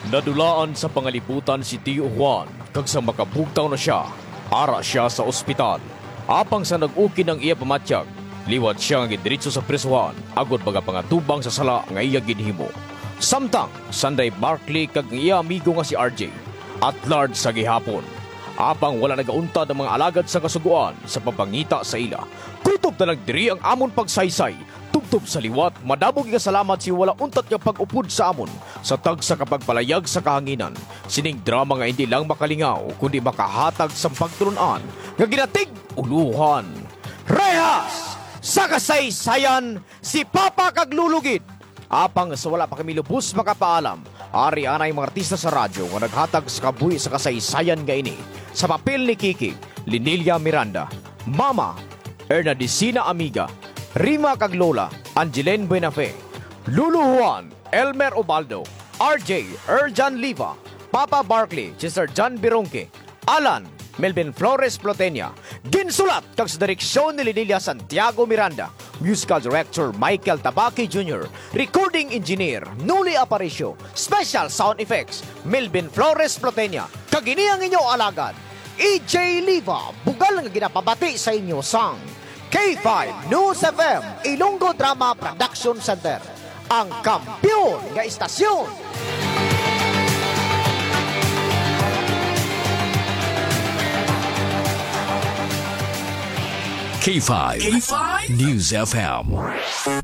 Nadulaan sa pangalibutan si Tio Juan kag sa makabugtaw na siya, ara siya sa ospital. Apang sa nag-uki ng iya pamatyag, liwat siya nga gidiretso sa presuhan agod pangatubang sa sala nga iya ginhimo. Samtang Sunday Barkley kag iya amigo nga si RJ at large sa gihapon. Apang wala nagauntad ang mga alagad sa kasuguan sa pagpangita sa ila. Kutob na nagdiri ang amon pagsaysay. Tubtob sa liwat, madabog ikasalamat si wala untat nga pag-upod sa amon sa tag sa kapagpalayag sa kahanginan. Sining drama nga hindi lang makalingaw kundi makahatag sa pagtulunan nga ginatig uluhan. Rehas! Sa kasaysayan, si Papa Kaglulugid. Apang sa wala pa kami lubos makapaalam, ari anay mga artista sa radyo nga naghatag sa kabuhi sa kasaysayan nga ini. Sa papel ni Kiki, Linilia Miranda, Mama, Ernadicina Amiga, Rima Kaglola, Angeline Buenafe, Lulu Juan, Elmer Obaldo, RJ, Erjan Liva, Papa Barkley, Sister John Bironque, Alan, Melvin Flores Plotenia, ginsulat kag sa direksyon ni Linilia Santiago Miranda, musical director Michael Tabaki Jr., recording engineer Nuli Aparicio, special sound effects Melvin Flores Plotenia, kag ini ang inyo alagad EJ Liva, bugal nga ginapabati sa inyo sang K5 News FM, Ilonggo Drama Production Center, ang kampiyon nga istasyon. K5 News FM.